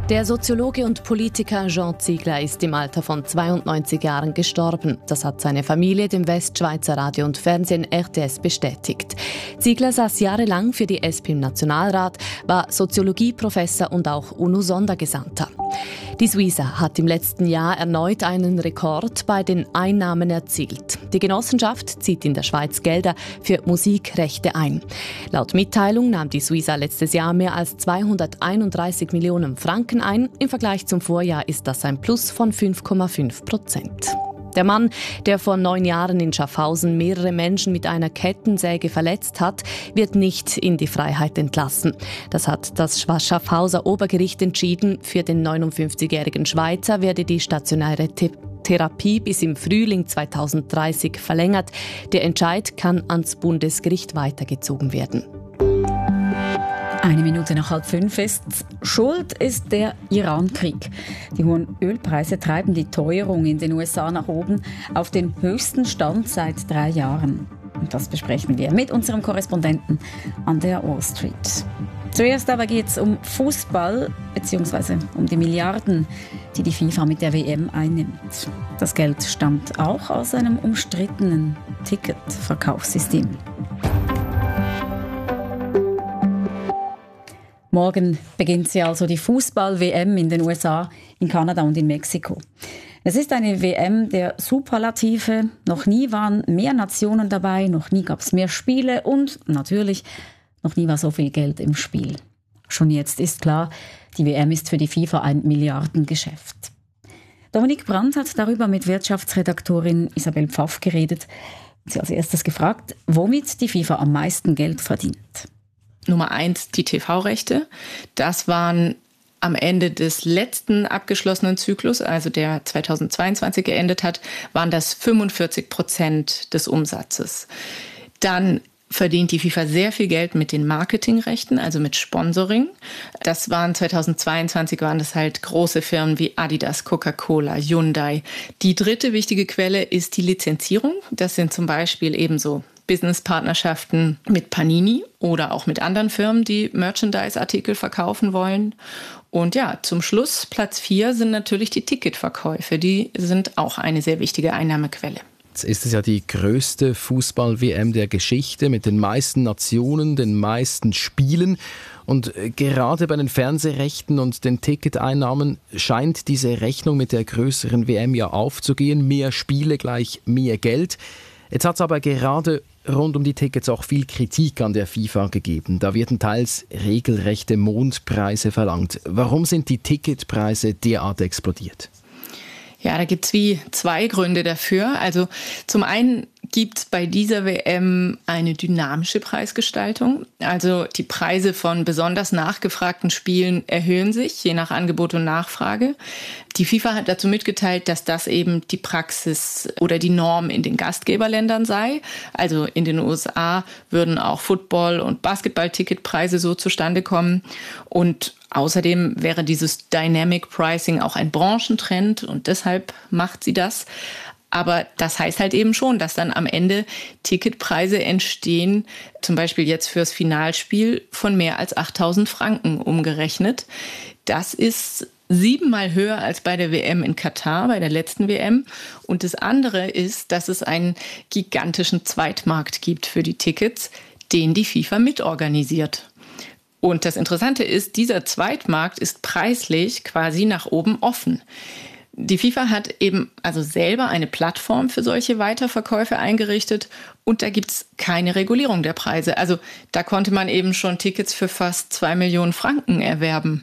Der Soziologe und Politiker Jean Ziegler ist im Alter von 92 Jahren gestorben. Das hat seine Familie dem Westschweizer Radio und Fernsehen RTS bestätigt. Ziegler saß jahrelang für die SP im Nationalrat, war Soziologieprofessor und auch UNO-Sondergesandter. Die Suiza hat im letzten Jahr erneut einen Rekord bei den Einnahmen erzielt. Die Genossenschaft zieht in der Schweiz Gelder für Musikrechte ein. Laut Mitteilung nahm die Suiza letztes Jahr mehr als 231 Millionen Franken ein. Im Vergleich zum Vorjahr ist das ein Plus von 5,5%. Der Mann, der vor 9 Jahren in Schaffhausen mehrere Menschen mit einer Kettensäge verletzt hat, wird nicht in die Freiheit entlassen. Das hat das Schaffhauser Obergericht entschieden. Für den 59-jährigen Schweizer werde die stationäre Therapie bis im Frühling 2030 verlängert. Der Entscheid kann ans Bundesgericht weitergezogen werden. 1 Minute nach 4:30 ist. Schuld ist der Iran-Krieg. Die hohen Ölpreise treiben die Teuerung in den USA nach oben auf den höchsten Stand seit 3 Jahren. Und das besprechen wir mit unserem Korrespondenten an der Wall Street. Zuerst aber geht es um Fußball bzw. um die Milliarden, die die FIFA mit der WM einnimmt. Das Geld stammt auch aus einem umstrittenen Ticketverkaufssystem. Morgen beginnt sie also die Fußball-WM in den USA, in Kanada und in Mexiko. Es ist eine WM der Superlative. Noch nie waren mehr Nationen dabei, noch nie gab es mehr Spiele und natürlich noch nie war so viel Geld im Spiel. Schon jetzt ist klar, die WM ist für die FIFA ein Milliardengeschäft. Dominik Brandt hat darüber mit Wirtschaftsredaktorin Isabel Pfaff geredet und sie als erstes gefragt, womit die FIFA am meisten Geld verdient. Nummer 1, die TV-Rechte. Das waren am Ende des letzten abgeschlossenen Zyklus, also der 2022 geendet hat, waren das 45% des Umsatzes. Dann verdient die FIFA sehr viel Geld mit den Marketingrechten, also mit Sponsoring. Das waren 2022 waren das halt große Firmen wie Adidas, Coca-Cola, Hyundai. Die dritte wichtige Quelle ist die Lizenzierung. Das sind zum Beispiel ebenso Business-Partnerschaften mit Panini oder auch mit anderen Firmen, die Merchandise-Artikel verkaufen wollen. Und ja, zum Schluss, Platz 4 sind natürlich die Ticketverkäufe. Die sind auch eine sehr wichtige Einnahmequelle. Jetzt ist es ja die größte Fußball-WM der Geschichte mit den meisten Nationen, den meisten Spielen. Und gerade bei den Fernsehrechten und den Ticketeinnahmen scheint diese Rechnung mit der größeren WM ja aufzugehen. Mehr Spiele gleich mehr Geld. Jetzt hat es aber gerade rund um die Tickets auch viel Kritik an der FIFA gegeben. Da werden teils regelrechte Mondpreise verlangt. Warum sind die Ticketpreise derart explodiert? Ja, da gibt es wie 2 Gründe dafür. Also zum einen gibt es bei dieser WM eine dynamische Preisgestaltung. Also die Preise von besonders nachgefragten Spielen erhöhen sich, je nach Angebot und Nachfrage. Die FIFA hat dazu mitgeteilt, dass das eben die Praxis oder die Norm in den Gastgeberländern sei. Also in den USA würden auch Football- und Basketball-Ticketpreise so zustande kommen. Und außerdem wäre dieses Dynamic Pricing auch ein Branchentrend und deshalb macht sie das. Aber das heißt halt eben schon, dass dann am Ende Ticketpreise entstehen, zum Beispiel jetzt fürs Finalspiel von mehr als 8.000 Franken umgerechnet. Das ist 7-mal höher als bei der WM in Katar, bei der letzten WM. Und das andere ist, dass es einen gigantischen Zweitmarkt gibt für die Tickets, den die FIFA mitorganisiert. Und das Interessante ist, dieser Zweitmarkt ist preislich quasi nach oben offen. Die FIFA hat eben also selber eine Plattform für solche Weiterverkäufe eingerichtet und da gibt es keine Regulierung der Preise. Also da konnte man eben schon Tickets für fast 2 Millionen Franken erwerben.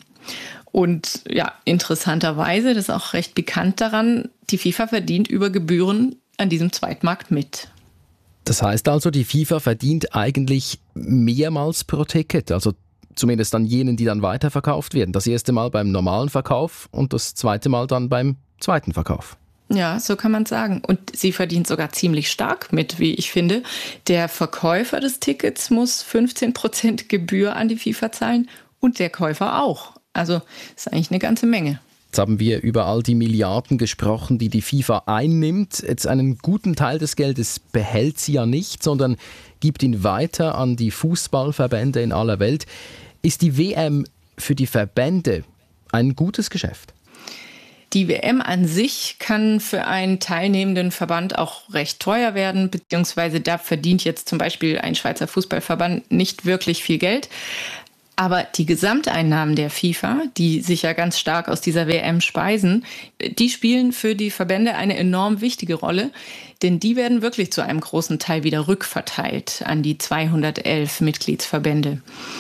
Und ja, interessanterweise, das ist auch recht bekannt daran, die FIFA verdient über Gebühren an diesem Zweitmarkt mit. Das heißt also, die FIFA verdient eigentlich mehrmals pro Ticket, also zumindest an jenen, die dann weiterverkauft werden. Das erste Mal beim normalen Verkauf und das zweite Mal dann beim zweiten Verkauf. Ja, so kann man es sagen. Und sie verdient sogar ziemlich stark mit, wie ich finde. Der Verkäufer des Tickets muss 15% Gebühr an die FIFA zahlen und der Käufer auch. Also ist eigentlich eine ganze Menge. Jetzt haben wir über all die Milliarden gesprochen, die die FIFA einnimmt. Jetzt einen guten Teil des Geldes behält sie ja nicht, sondern gibt ihn weiter an die Fußballverbände in aller Welt. Ist die WM für die Verbände ein gutes Geschäft? Die WM an sich kann für einen teilnehmenden Verband auch recht teuer werden, beziehungsweise da verdient jetzt zum Beispiel ein Schweizer Fußballverband nicht wirklich viel Geld. Aber die Gesamteinnahmen der FIFA, die sich ja ganz stark aus dieser WM speisen, die spielen für die Verbände eine enorm wichtige Rolle, denn die werden wirklich zu einem großen Teil wieder rückverteilt an die 211 Mitgliedsverbände.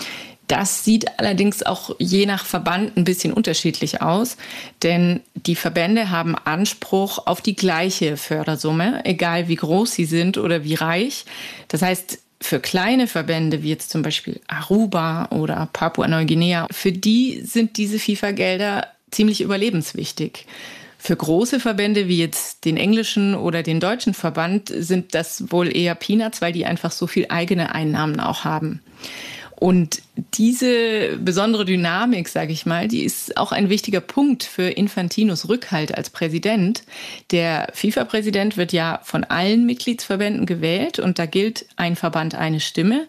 Das sieht allerdings auch je nach Verband ein bisschen unterschiedlich aus, denn die Verbände haben Anspruch auf die gleiche Fördersumme, egal wie groß sie sind oder wie reich. Das heißt, für kleine Verbände wie jetzt zum Beispiel Aruba oder Papua-Neuguinea, für die sind diese FIFA-Gelder ziemlich überlebenswichtig. Für große Verbände wie jetzt den englischen oder den deutschen Verband sind das wohl eher Peanuts, weil die einfach so viel eigene Einnahmen auch haben. Und diese besondere Dynamik, sage ich mal, die ist auch ein wichtiger Punkt für Infantinos Rückhalt als Präsident. Der FIFA-Präsident wird ja von allen Mitgliedsverbänden gewählt und da gilt ein Verband eine Stimme.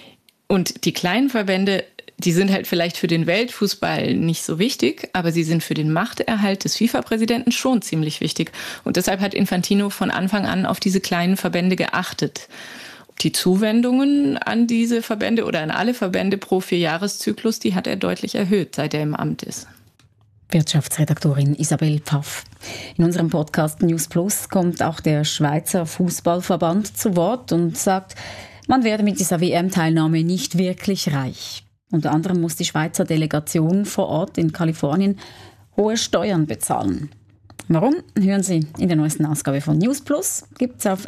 Und die kleinen Verbände, die sind halt vielleicht für den Weltfußball nicht so wichtig, aber sie sind für den Machterhalt des FIFA-Präsidenten schon ziemlich wichtig. Und deshalb hat Infantino von Anfang an auf diese kleinen Verbände geachtet. Die Zuwendungen an diese Verbände oder an alle Verbände pro 4-Jahreszyklus, die hat er deutlich erhöht, seit er im Amt ist. Wirtschaftsredaktorin Isabel Pfaff. In unserem Podcast News Plus kommt auch der Schweizer Fußballverband zu Wort und sagt, man werde mit dieser WM-Teilnahme nicht wirklich reich. Unter anderem muss die Schweizer Delegation vor Ort in Kalifornien hohe Steuern bezahlen. Warum? Hören Sie in der neuesten Ausgabe von News Plus. Gibt es auf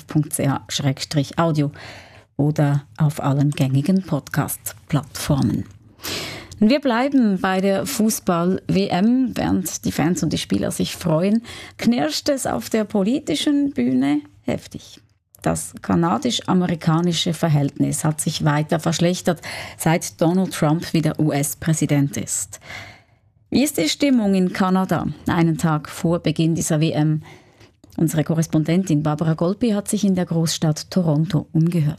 srf.ch/audio oder auf allen gängigen Podcast-Plattformen. Wir bleiben bei der Fußball-WM. Während die Fans und die Spieler sich freuen, knirscht es auf der politischen Bühne heftig. Das kanadisch-amerikanische Verhältnis hat sich weiter verschlechtert, seit Donald Trump wieder US-Präsident ist. Wie ist die Stimmung in Kanada, einen Tag vor Beginn dieser WM? Unsere Korrespondentin Barbara Golpi hat sich in der Großstadt Toronto umgehört.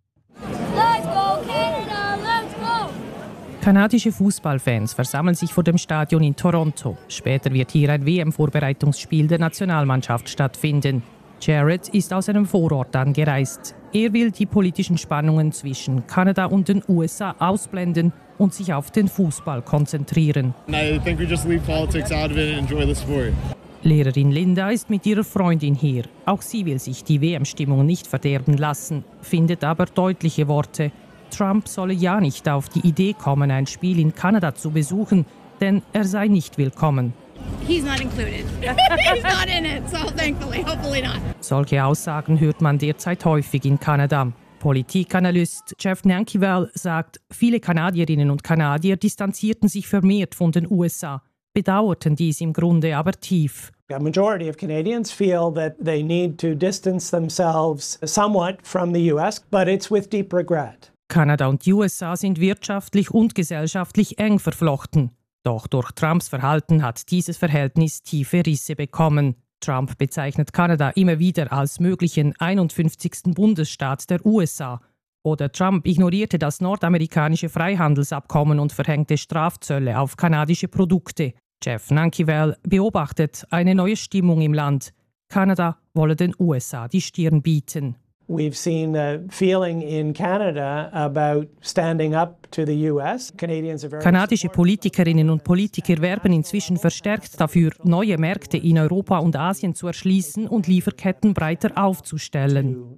Let's go Canada, let's go! Kanadische Fußballfans versammeln sich vor dem Stadion in Toronto. Später wird hier ein WM-Vorbereitungsspiel der Nationalmannschaft stattfinden. Jared ist aus einem Vorort angereist. Er will die politischen Spannungen zwischen Kanada und den USA ausblenden und sich auf den Fußball konzentrieren. I think we just leave politics out of it and enjoy the sport. Lehrerin Linda ist mit ihrer Freundin hier. Auch sie will sich die WM-Stimmung nicht verderben lassen, findet aber deutliche Worte. Trump solle ja nicht auf die Idee kommen, ein Spiel in Kanada zu besuchen, denn er sei nicht willkommen. He's not included. He's not in it, so thankfully, hopefully not. Solche Aussagen hört man derzeit häufig in Kanada. Politikanalyst Jeff Nankival sagt, viele Kanadierinnen und Kanadier distanzierten sich vermehrt von den USA, bedauerten dies im Grunde aber tief. A majority of Canadians feel that they need to distance themselves somewhat from the US, but it's with deep regret. Kanada und die USA sind wirtschaftlich und gesellschaftlich eng verflochten. Doch durch Trumps Verhalten hat dieses Verhältnis tiefe Risse bekommen. Trump bezeichnet Kanada immer wieder als möglichen 51. Bundesstaat der USA. Oder Trump ignorierte das nordamerikanische Freihandelsabkommen und verhängte Strafzölle auf kanadische Produkte. Jeff Nankival beobachtet eine neue Stimmung im Land. Kanada wolle den USA die Stirn bieten. We've seen a feeling in Canada about standing up to the US. Kanadische Politikerinnen und Politiker werben inzwischen verstärkt dafür, neue Märkte in Europa und Asien zu erschließen und Lieferketten breiter aufzustellen.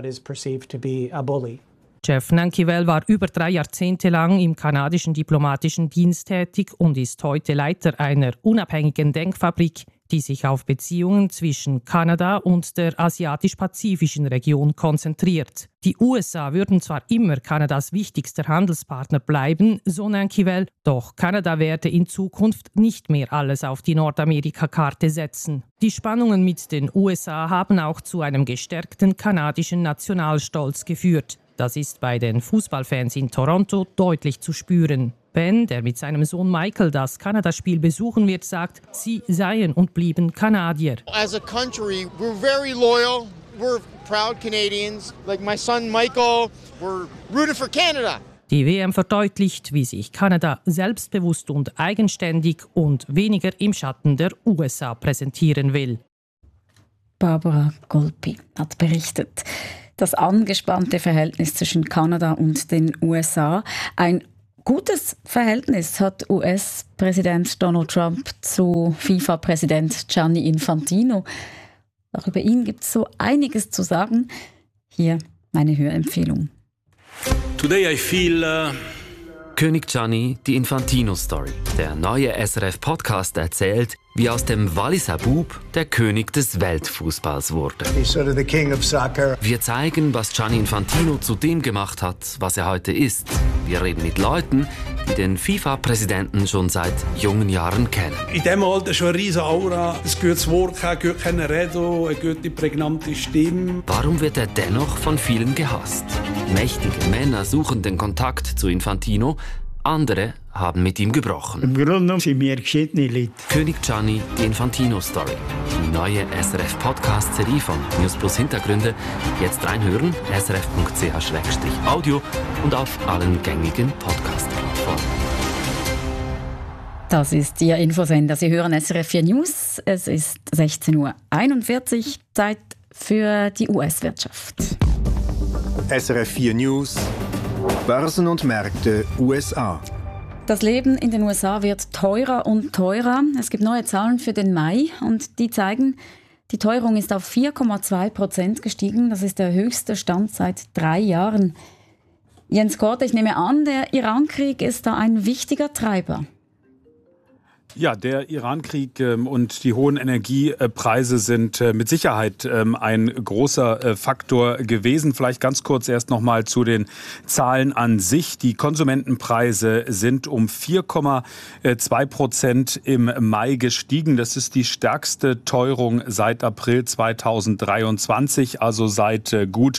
Jeff Nankival war über 3 Jahrzehnte lang im kanadischen diplomatischen Dienst tätig und ist heute Leiter einer unabhängigen Denkfabrik, die sich auf Beziehungen zwischen Kanada und der asiatisch-pazifischen Region konzentriert. Die USA würden zwar immer Kanadas wichtigster Handelspartner bleiben, so Nankival, doch Kanada werde in Zukunft nicht mehr alles auf die Nordamerika-Karte setzen. Die Spannungen mit den USA haben auch zu einem gestärkten kanadischen Nationalstolz geführt. Das ist bei den Fußballfans in Toronto deutlich zu spüren. Ben, der mit seinem Sohn Michael das Kanadaspiel besuchen wird, sagt, sie seien und blieben Kanadier. As a country, we're very loyal. We're proud Canadians. Like my son Michael, we're rooting for Canada. Die WM verdeutlicht, wie sich Kanada selbstbewusst und eigenständig und weniger im Schatten der USA präsentieren will. Barbara Golpi hat berichtet. Das angespannte Verhältnis zwischen Kanada und den USA. Ein gutes Verhältnis hat US-Präsident Donald Trump zu FIFA-Präsident Gianni Infantino. Auch über ihn gibt es so einiges zu sagen. Hier meine Hörempfehlung. Today I feel König Gianni, die Infantino-Story. Der neue SRF-Podcast erzählt, wie aus dem Walliser Bub der König des Weltfußballs wurde. He's sort of the king of soccer. Wir zeigen, was Gianni Infantino zu dem gemacht hat, was er heute ist. Wir reden mit Leuten, die den FIFA-Präsidenten schon seit jungen Jahren kennen. In diesem Alter schon eine riesige Aura, ein gutes Wort, ein gutes Reden, eine gute, prägnante Stimme. Warum wird er dennoch von vielen gehasst? Mächtige Männer suchen den Kontakt zu Infantino, andere haben mit ihm gebrochen. Im Grunde genommen sind wir geschiedene Leute. König Gianni, die Infantino-Story. Die neue SRF-Podcast-Serie von News Plus Hintergründe. Jetzt reinhören, srf.ch/audio und auf allen gängigen Podcast-Plattformen. Das ist Ihr Infosender. Sie hören SRF 4 News. Es ist 16:41 Uhr. Zeit für die US-Wirtschaft. SRF 4 News. Börsen und Märkte USA. Das Leben in den USA wird teurer und teurer. Es gibt neue Zahlen für den Mai und die zeigen, die Teuerung ist auf 4,2% gestiegen. Das ist der höchste Stand seit 3 Jahren. Jens Korte, ich nehme an, der Irankrieg ist da ein wichtiger Treiber. Ja, der Irankrieg und die hohen Energiepreise sind mit Sicherheit ein großer Faktor gewesen. Vielleicht ganz kurz erst noch mal zu den Zahlen an sich. Die Konsumentenpreise sind um 4,2% im Mai gestiegen. Das ist die stärkste Teuerung seit April 2023, also seit gut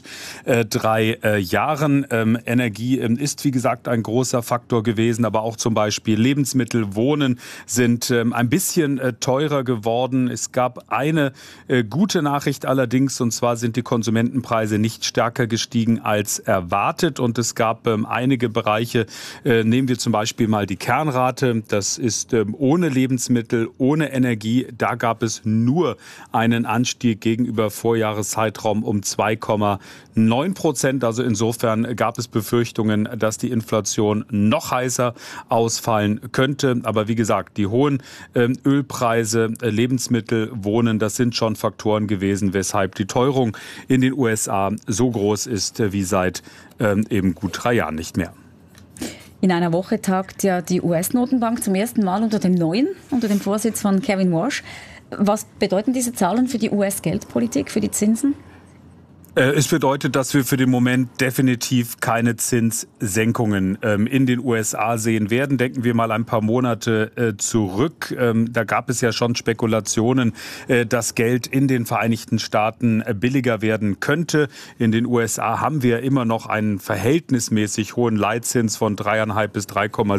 3 Jahren. Energie ist, wie gesagt, ein großer Faktor gewesen, aber auch zum Beispiel Lebensmittel, Wohnen sind ein bisschen teurer geworden. Es gab eine gute Nachricht allerdings, und zwar sind die Konsumentenpreise nicht stärker gestiegen als erwartet. Und es gab einige Bereiche, nehmen wir zum Beispiel mal die Kernrate. Das ist ohne Lebensmittel, ohne Energie. Da gab es nur einen Anstieg gegenüber Vorjahreszeitraum um 2,9%. Also insofern gab es Befürchtungen, dass die Inflation noch heißer ausfallen könnte. Aber wie gesagt, die hohen Ölpreise, Lebensmittel, Wohnen, das sind schon Faktoren gewesen, weshalb die Teuerung in den USA so groß ist wie seit eben gut 3 Jahren nicht mehr. In einer Woche tagt ja die US-Notenbank zum ersten Mal unter dem Vorsitz von Kevin Warsh. Was bedeuten diese Zahlen für die US-Geldpolitik, für die Zinsen? Es bedeutet, dass wir für den Moment definitiv keine Zinssenkungen in den USA sehen werden. Denken wir mal ein paar Monate zurück. Da gab es ja schon Spekulationen, dass Geld in den Vereinigten Staaten billiger werden könnte. In den USA haben wir immer noch einen verhältnismäßig hohen Leitzins von 3,5 bis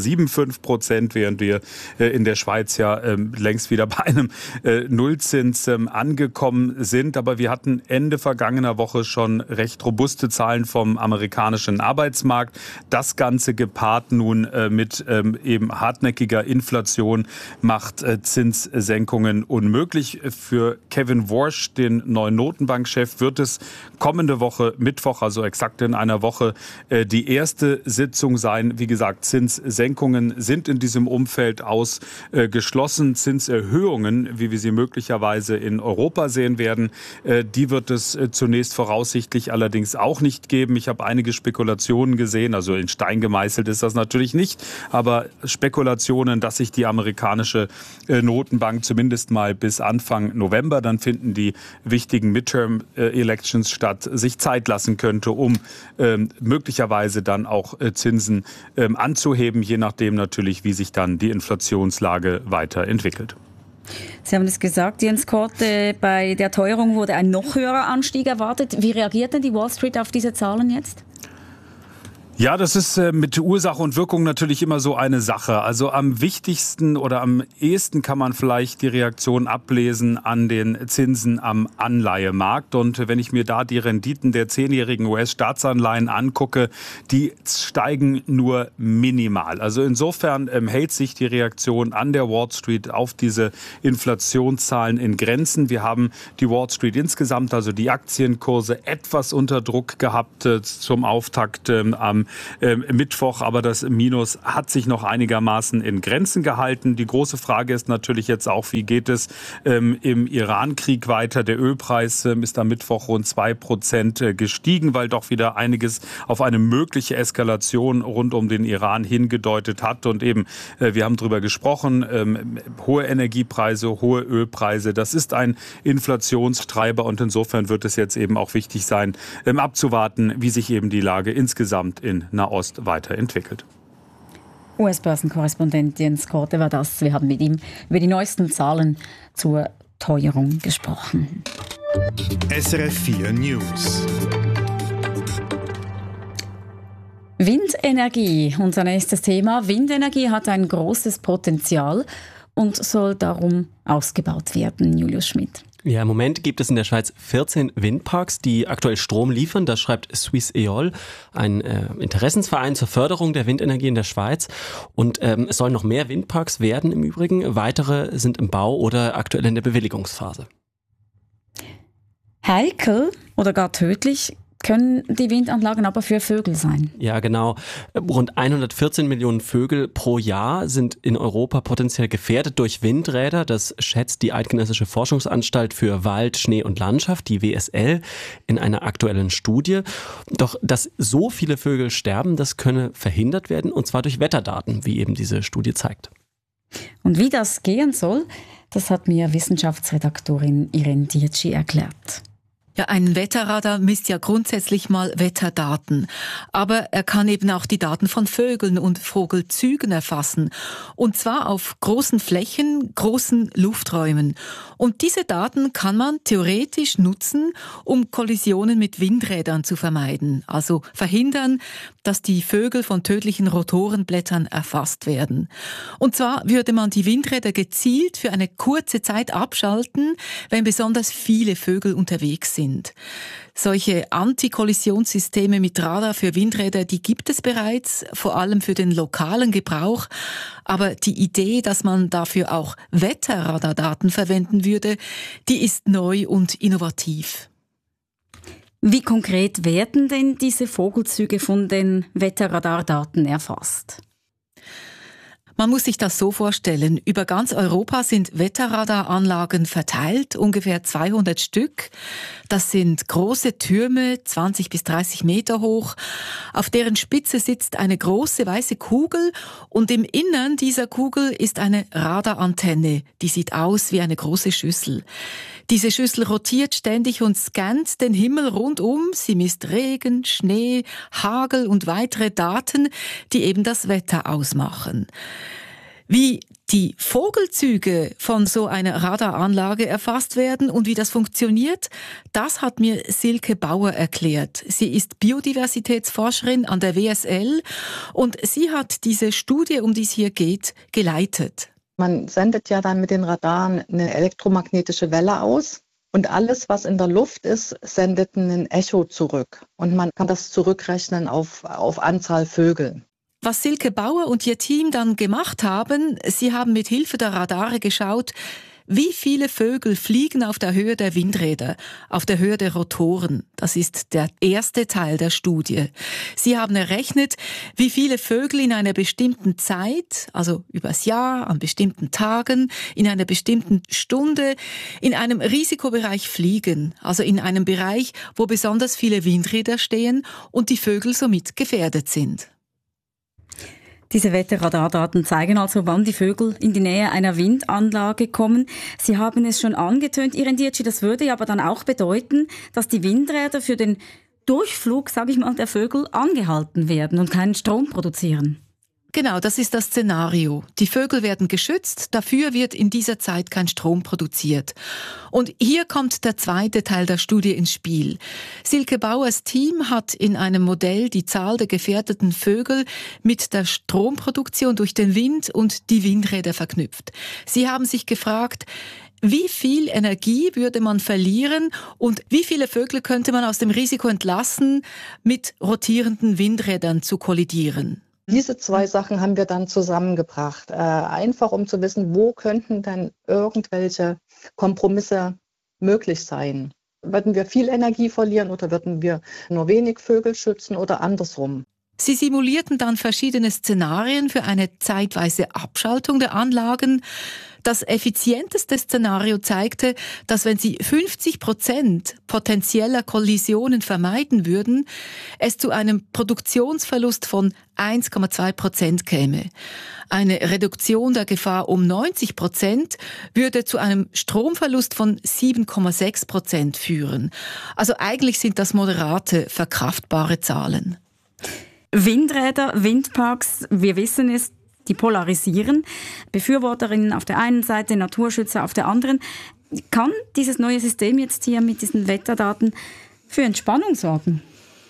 3,75%, während wir in der Schweiz ja längst wieder bei einem Nullzins angekommen sind. Aber wir hatten Ende vergangener Woche schon recht robuste Zahlen vom amerikanischen Arbeitsmarkt. Das Ganze gepaart nun mit eben hartnäckiger Inflation macht Zinssenkungen unmöglich. Für Kevin Warsh, den neuen Notenbankchef, wird es kommende Woche Mittwoch, also exakt in einer Woche, die erste Sitzung sein. Wie gesagt, Zinssenkungen sind in diesem Umfeld ausgeschlossen. Zinserhöhungen, wie wir sie möglicherweise in Europa sehen werden, die wird es zunächst voraussichtlich allerdings auch nicht geben. Ich habe einige Spekulationen gesehen, also in Stein gemeißelt ist das natürlich nicht, aber Spekulationen, dass sich die amerikanische Notenbank zumindest mal bis Anfang November, dann finden die wichtigen Midterm-Elections statt, sich Zeit lassen könnte, um möglicherweise dann auch Zinsen anzuheben, je nachdem natürlich, wie sich dann die Inflationslage weiterentwickelt. Sie haben es gesagt, Jens Korte, bei der Teuerung wurde ein noch höherer Anstieg erwartet. Wie reagiert denn die Wall Street auf diese Zahlen jetzt? Ja, das ist mit Ursache und Wirkung natürlich immer so eine Sache. Also am wichtigsten oder am ehesten kann man vielleicht die Reaktion ablesen an den Zinsen am Anleihemarkt. Und wenn ich mir da die Renditen der 10-jährigen US-Staatsanleihen angucke, die steigen nur minimal. Also insofern hält sich die Reaktion an der Wall Street auf diese Inflationszahlen in Grenzen. Wir haben die Wall Street insgesamt, also die Aktienkurse, etwas unter Druck gehabt zum Auftakt am Mittwoch, aber das Minus hat sich noch einigermaßen in Grenzen gehalten. Die große Frage ist natürlich jetzt auch, wie geht es im Iran-Krieg weiter? Der Ölpreis ist am Mittwoch rund 2% gestiegen, weil doch wieder einiges auf eine mögliche Eskalation rund um den Iran hingedeutet hat. Und eben, wir haben darüber gesprochen, hohe Energiepreise, hohe Ölpreise, das ist ein Inflationstreiber und insofern wird es jetzt eben auch wichtig sein, abzuwarten, wie sich eben die Lage insgesamt in Nahost weiterentwickelt. US-Börsenkorrespondent Jens Korte war das. Wir haben mit ihm über die neuesten Zahlen zur Teuerung gesprochen. SRF 4 News. Windenergie, unser nächstes Thema. Windenergie hat ein großes Potenzial und soll darum ausgebaut werden. Julius Schmidt. Ja, im Moment gibt es in der Schweiz 14 Windparks, die aktuell Strom liefern. Das schreibt Suisse Eol, ein Interessensverein zur Förderung der Windenergie in der Schweiz. Und es sollen noch mehr Windparks werden im Übrigen. Weitere sind im Bau oder aktuell in der Bewilligungsphase. Heikel oder gar tödlich können die Windanlagen aber für Vögel sein. Ja, genau. Rund 114 Millionen Vögel pro Jahr sind in Europa potenziell gefährdet durch Windräder. Das schätzt die Eidgenössische Forschungsanstalt für Wald, Schnee und Landschaft, die WSL, in einer aktuellen Studie. Doch dass so viele Vögel sterben, das könne verhindert werden, und zwar durch Wetterdaten, wie eben diese Studie zeigt. Und wie das gehen soll, das hat mir Wissenschaftsredaktorin Irene Dietschi erklärt. Ja, ein Wetterradar misst ja grundsätzlich mal Wetterdaten. Aber er kann eben auch die Daten von Vögeln und Vogelzügen erfassen. Und zwar auf großen Flächen, großen Lufträumen. Und diese Daten kann man theoretisch nutzen, um Kollisionen mit Windrädern zu vermeiden. Also verhindern, dass die Vögel von tödlichen Rotorenblättern erfasst werden. Und zwar würde man die Windräder gezielt für eine kurze Zeit abschalten, wenn besonders viele Vögel unterwegs sind. Solche Antikollisionssysteme mit Radar für Windräder, die gibt es bereits, vor allem für den lokalen Gebrauch. Aber die Idee, dass man dafür auch Wetterradardaten verwenden würde, die ist neu und innovativ. Wie konkret werden denn diese Vogelzüge von den Wetterradardaten erfasst? Man muss sich das so vorstellen. Über ganz Europa sind Wetterradaranlagen verteilt, ungefähr 200 Stück. Das sind große Türme, 20 bis 30 Meter hoch. Auf deren Spitze sitzt eine große weiße Kugel und im Innern dieser Kugel ist eine Radarantenne. Die sieht aus wie eine große Schüssel. Diese Schüssel rotiert ständig und scannt den Himmel rundum. Sie misst Regen, Schnee, Hagel und weitere Daten, die eben das Wetter ausmachen. Wie die Vogelzüge von so einer Radaranlage erfasst werden und wie das funktioniert, das hat mir Silke Bauer erklärt. Sie ist Biodiversitätsforscherin an der WSL und sie hat diese Studie, um die es hier geht, geleitet. Man sendet ja dann mit den Radaren eine elektromagnetische Welle aus und alles, was in der Luft ist, sendet ein Echo zurück. Und man kann das zurückrechnen auf Anzahl Vögel. Was Silke Bauer und ihr Team dann gemacht haben, sie haben mit Hilfe der Radare geschaut, wie viele Vögel fliegen auf der Höhe der Windräder, auf der Höhe der Rotoren. Das ist der erste Teil der Studie. Sie haben errechnet, wie viele Vögel in einer bestimmten Zeit, also übers Jahr, an bestimmten Tagen, in einer bestimmten Stunde, in einem Risikobereich fliegen. Also in einem Bereich, wo besonders viele Windräder stehen und die Vögel somit gefährdet sind. Diese Wetterradardaten zeigen also, wann die Vögel in die Nähe einer Windanlage kommen. Sie haben es schon angetönt, Irene Dietschi, das würde ja aber dann auch bedeuten, dass die Windräder für den Durchflug, sage ich mal, der Vögel angehalten werden und keinen Strom produzieren. Genau, das ist das Szenario. Die Vögel werden geschützt, dafür wird in dieser Zeit kein Strom produziert. Und hier kommt der zweite Teil der Studie ins Spiel. Silke Bauers Team hat in einem Modell die Zahl der gefährdeten Vögel mit der Stromproduktion durch den Wind und die Windräder verknüpft. Sie haben sich gefragt, wie viel Energie würde man verlieren und wie viele Vögel könnte man aus dem Risiko entlassen, mit rotierenden Windrädern zu kollidieren? Diese zwei Sachen haben wir dann zusammengebracht, einfach um zu wissen, wo könnten dann irgendwelche Kompromisse möglich sein. Würden wir viel Energie verlieren oder würden wir nur wenig Vögel schützen oder andersrum? Sie simulierten dann verschiedene Szenarien für eine zeitweise Abschaltung der Anlagen. Das effizienteste Szenario zeigte, dass wenn sie 50% potenzieller Kollisionen vermeiden würden, es zu einem Produktionsverlust von 1,2% käme. Eine Reduktion der Gefahr um 90% würde zu einem Stromverlust von 7,6% führen. Also eigentlich sind das moderate, verkraftbare Zahlen. Windräder, Windparks, wir wissen es, die polarisieren. Befürworterinnen auf der einen Seite, Naturschützer auf der anderen. Kann dieses neue System jetzt hier mit diesen Wetterdaten für Entspannung sorgen?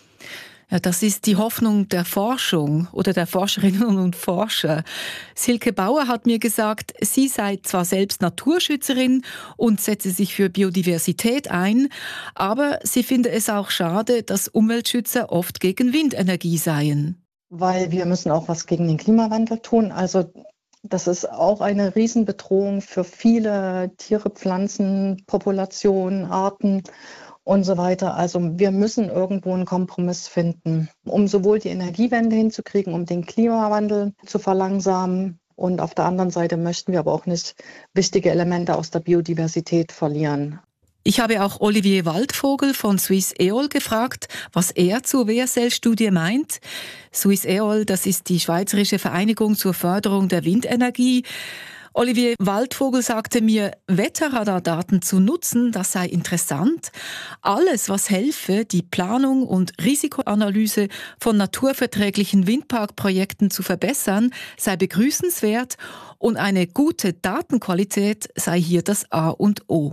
Ja, das ist die Hoffnung der Forschung oder der Forscherinnen und Forscher. Silke Bauer hat mir gesagt, sie sei zwar selbst Naturschützerin und setze sich für Biodiversität ein, aber sie finde es auch schade, dass Umweltschützer oft gegen Windenergie seien. Weil wir müssen auch was gegen den Klimawandel tun. Also das ist auch eine Riesenbedrohung für viele Tiere, Pflanzen, Populationen, Arten und so weiter. Also wir müssen irgendwo einen Kompromiss finden, um sowohl die Energiewende hinzukriegen, um den Klimawandel zu verlangsamen. Und auf der anderen Seite möchten wir aber auch nicht wichtige Elemente aus der Biodiversität verlieren. Ich habe auch Olivier Waldvogel von Swiss Eol gefragt, was er zur WSL-Studie meint. Swiss Eol, das ist die Schweizerische Vereinigung zur Förderung der Windenergie. Olivier Waldvogel sagte mir, Wetterradardaten zu nutzen, das sei interessant. Alles, was helfe, die Planung und Risikoanalyse von naturverträglichen Windparkprojekten zu verbessern, sei begrüßenswert und eine gute Datenqualität sei hier das A und O.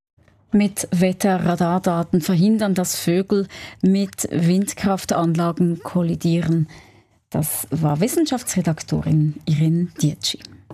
Mit Wetterradardaten verhindern, dass Vögel mit Windkraftanlagen kollidieren. Das war Wissenschaftsredaktorin Irene Dietschi.